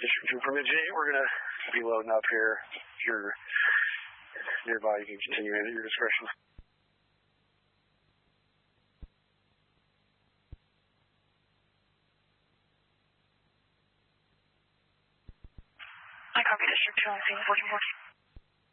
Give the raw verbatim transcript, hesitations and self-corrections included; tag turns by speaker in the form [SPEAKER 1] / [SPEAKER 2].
[SPEAKER 1] District two from Midget, we're going to be loading up here. If you're nearby, you can continue at your discretion.
[SPEAKER 2] I copy District two on scene, fourteen fourteen.